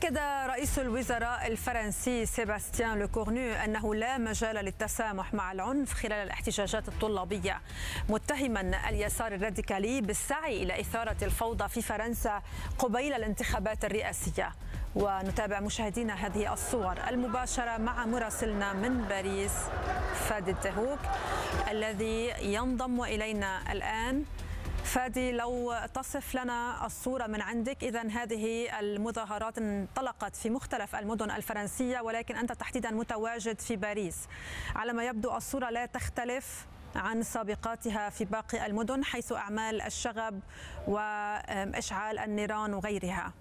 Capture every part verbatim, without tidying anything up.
أكد رئيس الوزراء الفرنسي سيباستيان لوكورنو أنه لا مجال للتسامح مع العنف خلال الاحتجاجات الطلابية، متهما اليسار الراديكالي بالسعي إلى إثارة الفوضى في فرنسا قبيل الانتخابات الرئاسية. ونتابع مشاهدينا هذه الصور المباشرة مع مراسلنا من باريس فادي الدهوك الذي ينضم إلينا الآن. فادي، لو تصف لنا الصورة من عندك. إذن هذه المظاهرات انطلقت في مختلف المدن الفرنسية، ولكن أنت تحديدا متواجد في باريس. على ما يبدو الصورة لا تختلف عن سابقاتها في باقي المدن، حيث أعمال الشغب وإشعال النيران وغيرها.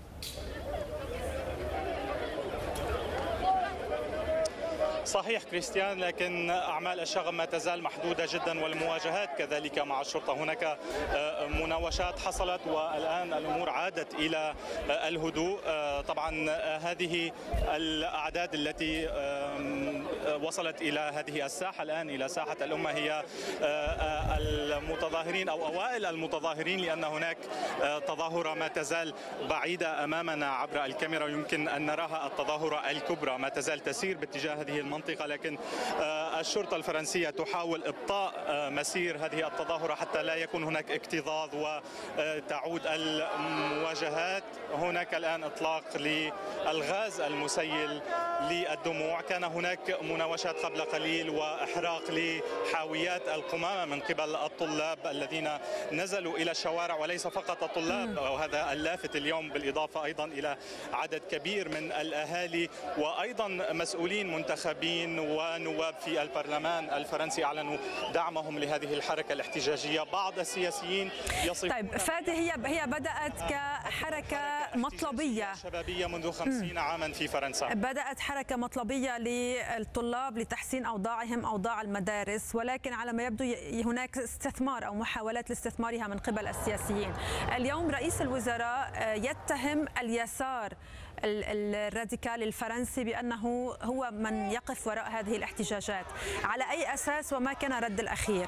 صحيح كريستيان، لكن أعمال الشغب ما تزال محدودة جدا والمواجهات كذلك مع الشرطة. هناك مناوشات حصلت والآن الأمور عادت إلى الهدوء. طبعا هذه الأعداد التي وصلت إلى هذه الساحة الآن إلى ساحة الأمة هي المتظاهرين أو أوائل المتظاهرين، لأن هناك تظاهرة ما تزال بعيدة أمامنا عبر الكاميرا، يمكن أن نراها التظاهرة الكبرى ما تزال تسير باتجاه هذه المنطقة، لكن الشرطة الفرنسية تحاول إبطاء مسير هذه التظاهرة حتى لا يكون هناك اكتظاظ وتعود المواجهات. هناك الآن إطلاق للغاز المسيل للدموع. كان هناك مناوشات قبل قليل وإحراق لحاويات القمامة من قبل الطلاب الذين نزلوا إلى الشوارع، وليس فقط الطلاب، وهذا اللافت اليوم، بالإضافة أيضا إلى عدد كبير من الأهالي وأيضا مسؤولين منتخبين ونواب في البرلمان الفرنسي أعلنوا دعمهم لهذه الحركة الاحتجاجية. بعض السياسيين يصفون. طيب فادي، هي هي بدأت كحركة مطلبية شبابية منذ خمسين عاما في فرنسا. بدأت حركة مطلبية للطلاب لتحسين أوضاعهم، أوضاع المدارس، ولكن على ما يبدو هناك استثمار أو محاولات لاستثمارها من قبل السياسيين. اليوم رئيس الوزراء يتهم اليسار الراديكالي الفرنسي بأنه هو من يقف وراء هذه الاحتجاجات. على أي أساس وما كان رد الأخير؟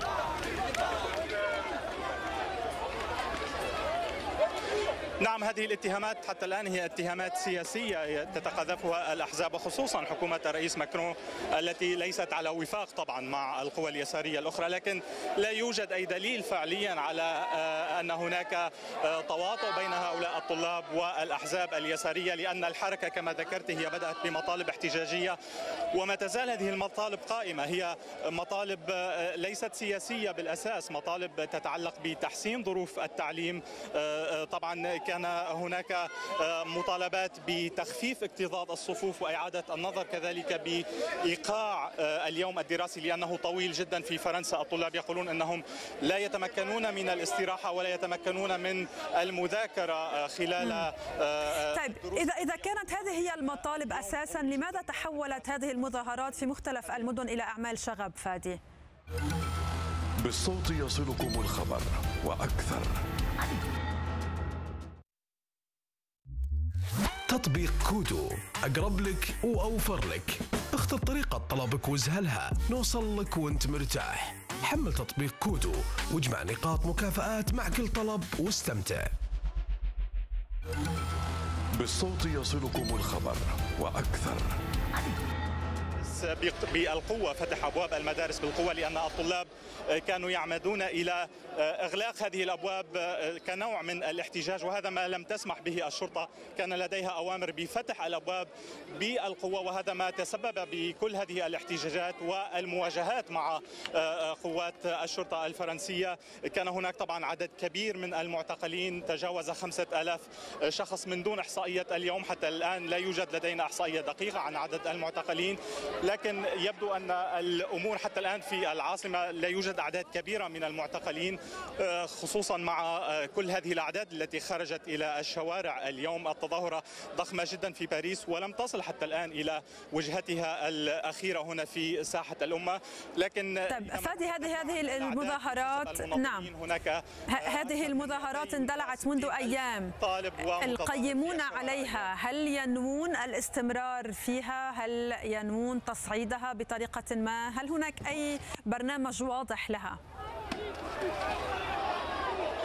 نعم، هذه الاتهامات حتى الآن هي اتهامات سياسية تتقاذفها الأحزاب، وخصوصا حكومة الرئيس ماكرون التي ليست على وفاق طبعا مع القوى اليسارية الأخرى، لكن لا يوجد أي دليل فعليا على أن هناك تواطؤ بين هؤلاء الطلاب والأحزاب اليسارية، لأن الحركة كما ذكرت هي بدأت بمطالب احتجاجية وما تزال هذه المطالب قائمة. هي مطالب ليست سياسية بالأساس، مطالب تتعلق بتحسين ظروف التعليم. طبعا كان هناك مطالبات بتخفيف اكتظاظ الصفوف وإعادة النظر كذلك بإيقاع اليوم الدراسي لأنه طويل جدا في فرنسا. الطلاب يقولون أنهم لا يتمكنون من الاستراحة ولا يتمكنون من المذاكرة خلال. طيب إذا إذا كانت هذه هي المطالب أساسا، لماذا تحولت هذه المظاهرات في مختلف المدن إلى أعمال شغب؟ فادي، بالصوت يصلكم الخبر وأكثر. تطبيق كودو أقرب لك وأوفر لك. اختر طريقة طلبك واسهلها، نوصل لك وانت مرتاح. حمل تطبيق كودو واجمع نقاط مكافآت مع كل طلب واستمتع. بالصوت يصلكم الخبر وأكثر. بالقوة فتح أبواب المدارس بالقوة، لأن الطلاب كانوا يعمدون إلى إغلاق هذه الأبواب كنوع من الاحتجاج، وهذا ما لم تسمح به الشرطة. كان لديها أوامر بفتح الأبواب بالقوة، وهذا ما تسبب بكل هذه الاحتجاجات والمواجهات مع قوات الشرطة الفرنسية. كان هناك طبعا عدد كبير من المعتقلين، تجاوز خمسة آلاف شخص من دون إحصائية اليوم. حتى الآن لا يوجد لدينا إحصائية دقيقة عن عدد المعتقلين، لكن يبدو أن الأمور حتى الآن في العاصمة لا يوجد أعداد كبيرة من المعتقلين، خصوصا مع كل هذه الأعداد التي خرجت إلى الشوارع اليوم. التظاهرة ضخمة جدا في باريس ولم تصل حتى الآن إلى وجهتها الأخيرة هنا في ساحة الأمة. لكن طيب فادي، هذه هذه المظاهرات، نعم هناك هذه المظاهرات اندلعت منذ أيام. القيمون عليها، هل ينوون الاستمرار فيها؟ هل ينوون تصعيدها بطريقة ما؟ هل هناك أي برنامج واضح لها؟